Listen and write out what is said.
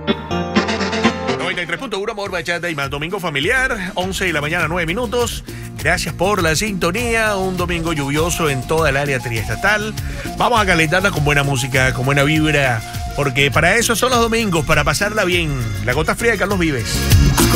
93.1 Amor, Bachata y Más, domingo familiar, 11 de la mañana, 9 minutos. Gracias por la sintonía. Un domingo lluvioso en toda el área triestatal. Vamos a calentarla con buena música, con buena vibra, porque para eso son los domingos, para pasarla bien. La gota fría de Carlos Vives.